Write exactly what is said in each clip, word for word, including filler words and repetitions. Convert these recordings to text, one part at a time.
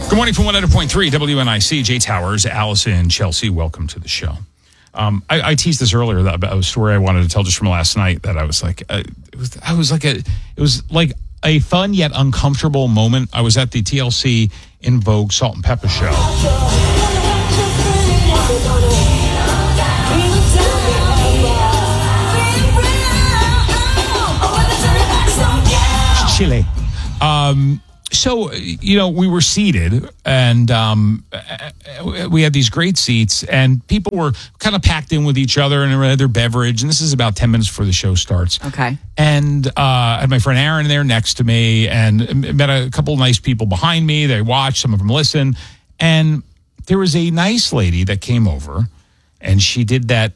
Good morning from one hundred point three W N I C. Jay Towers, Allison, Chelsea, welcome to the show. Um, I, I teased this earlier about a story I wanted to tell just from last night that I was like, uh, it was, I was like a, it was like a fun yet uncomfortable moment. I was at the T L C In Vogue Salt and Pepper show. Chile. Um, So, you know, we were seated and um, we had these great seats and people were kind of packed in with each other and had their beverage. And this is about ten minutes before the show starts. Okay. And uh, I had my friend Aaron there next to me and met a couple of nice people behind me. They watched, some of them listened. And there was a nice lady that came over and she did that.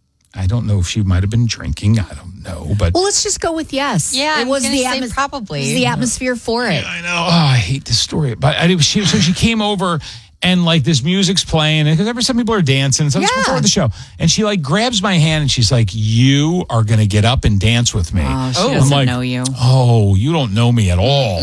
I don't know if she might have been drinking. I don't know, but well, let's just go with yes. Yeah, it was I'm the say atmos- probably it was the atmosphere for it. Yeah, I know. Oh, I hate this story, but I, she, so she came over and like this music's playing because every some people are dancing. So it's Yeah. before the show, and she like grabs my hand and she's like, "You are gonna get up and dance with me." Oh, she I'm doesn't like, know you. Oh, you don't know me at all.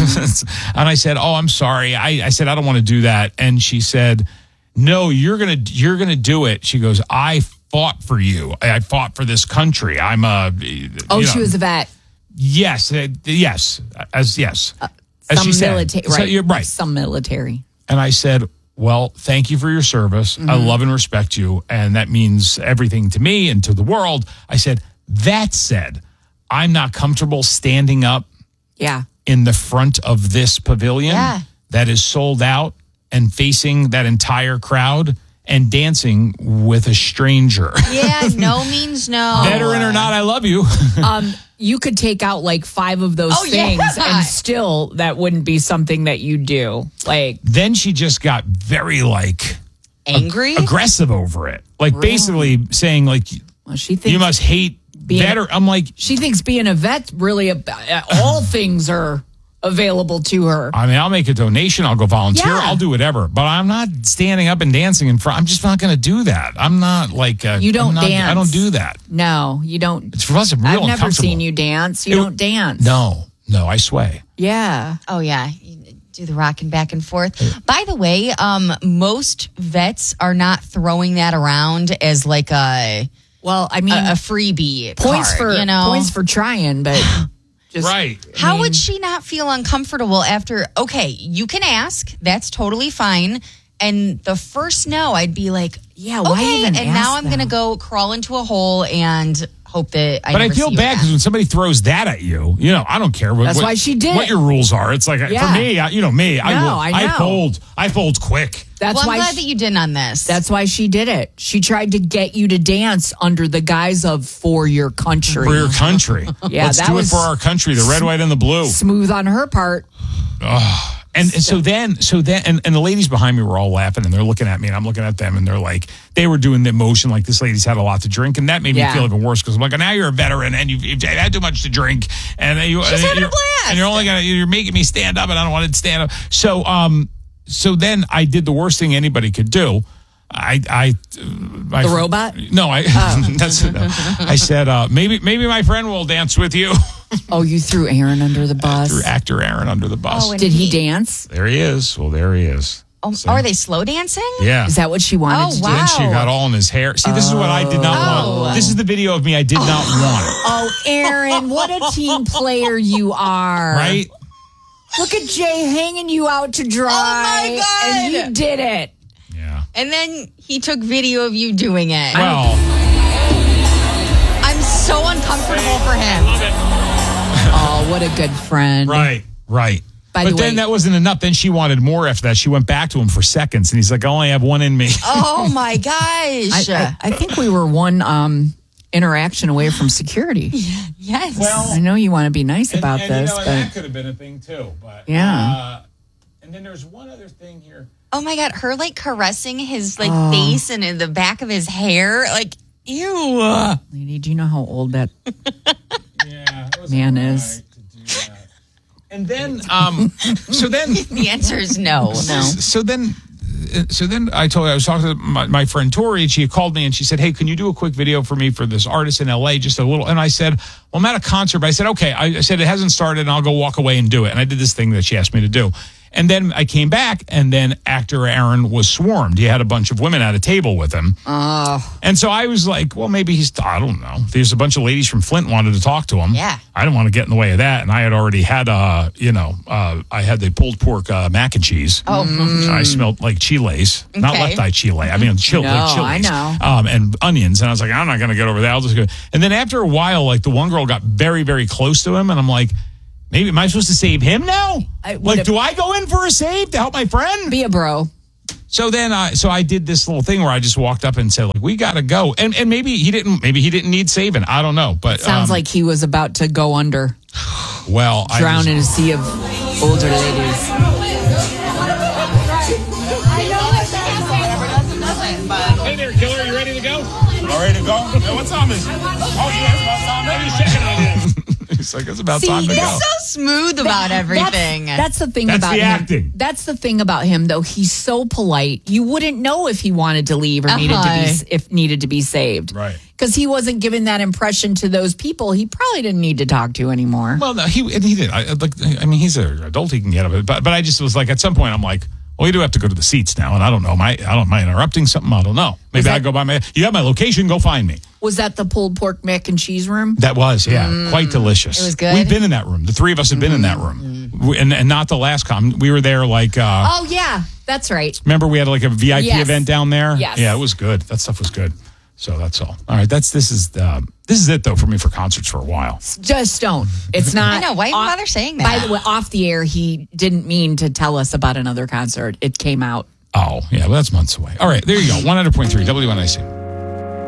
Mm. And I said, "Oh, I'm sorry." I, I said, "I don't want to do that." And she said, "No, you're gonna you're gonna do it." She goes, "I." fought for you. I fought for this country. I'm a. Oh, you she know, was a vet. Yes, uh, yes, as yes, Uh, as some she said. military, So right? you're right. Some military. And I said, "Well, thank you for your service. Mm-hmm. I love and respect you, and that means everything to me and to the world." I said, "That said, I'm not comfortable standing up Yeah. in the front of this pavilion Yeah. that is sold out and facing that entire crowd." And dancing with a stranger. Yeah, no means no. Veteran or not, I love you. Um, you could take out like five of those Oh, yeah. things, and still that wouldn't be something that you do. Like, Then she just got very like Angry? aggressive over it. Like basically saying like, well, she thinks you must hate being a- veteran. I'm like, she thinks being a vet really about, uh, all things are available to her. I mean, I'll make a donation. I'll go volunteer. Yeah. I'll do whatever. But I'm not standing up and dancing in front. I'm just not going to do that. I'm not like a, You don't I'm not- dance. I don't do that. No, you don't. It's for us real I've never uncomfortable. seen you dance. You It- don't dance. No, no, I sway. Yeah. Oh, yeah. You do the rocking back and forth. By the way, um, most vets are not throwing that around as like a Well, I mean, a, a freebie points card, for you know? points for trying, but just Right. How would she not feel uncomfortable after, okay, you can ask. That's totally fine. And the first no, I'd be like, Yeah, why okay, even and ask now I'm them? going to go crawl into a hole and hope that I But I never feel see you bad again. because when somebody throws that at you, you know, I don't care what, That's what, why she did what it. your rules are. It's like Yeah. for me, I, you know me. I No, will, I know. fold. I fold quick. that's Well, I'm why glad she- that you didn't on this. that's why she did it. She tried to get you to dance under the guise of for your country. For your country. Yeah, Let's that do it was for our country, the red, white, and the blue. Smooth on her part. And, and so then, so then, and, and the ladies behind me were all laughing and they're looking at me and I'm looking at them and they're like, they were doing the motion like this lady's had a lot to drink. And that made Yeah. me feel even worse because I'm like, now you're a veteran and you've, you've had too much to drink. And you, She's and having a you're, blast. And you're only going to, you're making me stand up and I don't want to stand up. So, um, so then I did the worst thing anybody could do. I, I, uh, my The fr- robot? No, I, that's, no. I said, uh, maybe, maybe my friend will dance with you. Oh, you threw Aaron under the bus. Threw actor Aaron under the bus. Oh, and Did he he- dance? There he is. Well, there he is. Oh, So- are they slow dancing? Yeah. Is that what she wanted Oh, to do? wow. Then she got all in his hair. See, this is what I did not Oh. want. This is the video of me I did not want. Oh, Aaron, what a team player you are. Right? Look at Jay hanging you out to dry. Oh, my God. And you did it. Yeah. And then he took video of you doing it. Well, I'm so uncomfortable for him. Oh, what a good friend. right, right. By but the then way- that wasn't enough. Then she wanted more after that. She went back to him for seconds, and he's like, I only have one in me. Oh my I, gosh. I, I think we were one um, interaction away from security. yes. I know you want to be nice about this, but could have been a thing, too. But Yeah. Uh, and then there's one other thing here. Oh my God, her like caressing his like Oh. face and in the back of his hair. Like, ew. lady, do you know how old that Yeah. It was Man all is- right to do that. And then, um, so then... The answer is no. No. So then, so then I told her, I was talking to my, my friend Tori, and she had called me and she said, hey, can you do a quick video for me for this artist in L A? Just a little. And I said, well, I'm at a concert. But I said, okay. I, I said, it hasn't started and I'll go walk away and do it. And I did this thing that she asked me to do. And then I came back, and then actor Aaron was swarmed. He had a bunch of women at a table with him. Oh. And so I was like, well, maybe he's, I don't know. There's a bunch of ladies from Flint wanted to talk to him. Yeah. I didn't want to get in the way of that. And I had already had, uh, you know, uh, I had the pulled pork uh, mac and cheese. Oh. Mm. I smelled like chiles, not Okay. left eye chile. I mean, chili, No, like chilies. I know. Um, and onions. And I was like, I'm not going to get over that. I'll just go. And then after a while, like the one girl got very, very close to him. And I'm like, maybe, am I supposed to save him now? I would Like, have- do I go in for a save to help my friend? Be a bro. So then, I so I did this little thing where I just walked up and said, like, we got to go. And and maybe he didn't, maybe he didn't need saving. I don't know. But Sounds um, like he was about to go under, well, I drown was- in a sea of older ladies. Hey there, killer. You ready to go? All ready to go? Hey, what time is it? Oh, you asked about time. Maybe checking on you. He's like, it's about See, time to that's go. So smooth about everything. That's, that's the thing That's about the him. acting. That's the thing about him, though. He's so polite. You wouldn't know if he wanted to leave or needed to Uh-huh. be if needed to be saved, Right. Because he wasn't giving that impression to those people. He probably didn't need to talk to anymore. Well, no, he and he did. I, like, I mean, he's an adult; he can get it. But but I just was like, at some point, I'm like, well, we do have to go to the seats now, and I don't know. Am I, I don't. Am I interrupting something? I don't know. Maybe that- I go by my. You have my location. Go find me. Was that the pulled pork mac and cheese room? That was, yeah, quite delicious. It was good? We've been in that room. The three of us had been in that room, We- and and not the last com. We were there like. Uh, Oh yeah, that's right. Remember, we had like a V I P Yes. event down there. Yes. Yeah, it was good. That stuff was good. So that's all. All right, that's this is um, this is it though for me for concerts for a while. Just don't. It's not. I know. Why even off- bother saying By that? the way, off the air, he didn't mean to tell us about another concert. It came out. Oh yeah, well that's months away. All right, there you go. one hundred point three W N I C.